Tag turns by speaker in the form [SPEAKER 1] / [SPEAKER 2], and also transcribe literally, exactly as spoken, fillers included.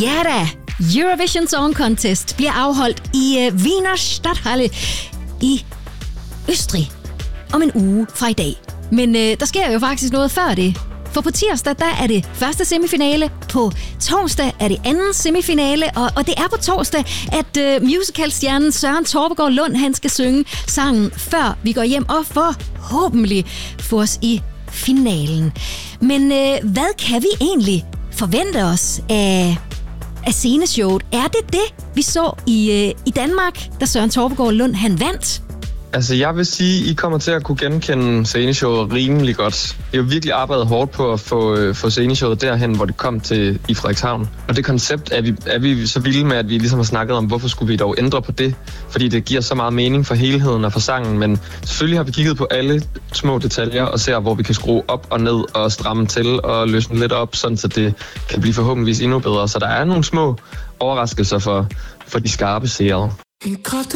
[SPEAKER 1] Ja da, Eurovision Song Contest bliver afholdt i uh, Wiener Stadthalle i Østrig om en uge fra i dag. Men uh, der sker jo faktisk noget før det. For på tirsdag, der er det første semifinale. På torsdag er det anden semifinale. Og, og det er på torsdag, at uh, musicalstjernen Søren Torpegaard Lund, han skal synge sangen, før vi går hjem og forhåbentlig få os i finalen. Men uh, hvad kan vi egentlig forvente os af, af sceneshowet? Er det det, vi så i, uh, i Danmark, da Søren Torpegaard Lund, han vandt?
[SPEAKER 2] Altså, jeg vil sige, I kommer til at kunne genkende sceneshowet rimelig godt. Jeg har jo virkelig arbejdet hårdt på at få, øh, få sceneshowet derhen, hvor det kom til i Frederikshavn. Og det koncept er vi, er vi så vilde med, at vi ligesom har snakket om, hvorfor skulle vi dog ændre på det? Fordi det giver så meget mening for helheden og for sangen. Men selvfølgelig har vi kigget på alle små detaljer og ser, hvor vi kan skrue op og ned og stramme til og løsne lidt op, sådan så det kan blive forhåbentligvis endnu bedre. Så der er nogle små overraskelser for, for de skarpe seere.